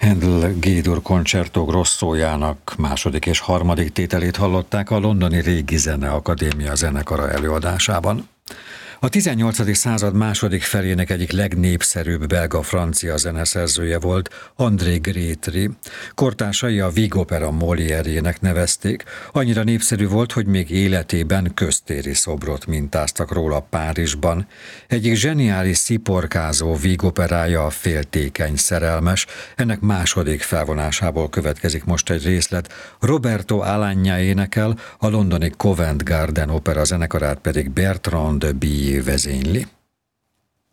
Handel G-dur Concerto Grosszójának második és harmadik tételét hallották a Londoni Régi Zeneakadémia zenekara előadásában. A 18. század második felének egyik legnépszerűbb belga-francia zeneszerzője volt André Grétry. Kortársai a Vígopera Molière-jének nevezték. Annyira népszerű volt, hogy még életében köztéri szobrot mintáztak róla Párizsban. Egyik zseniális sziporkázó vígoperája a Féltékeny szerelmes. Ennek második felvonásából következik most egy részlet. Roberto Alagna énekel, a londoni Covent Garden opera zenekarát pedig Bertrand de Billy vezényli.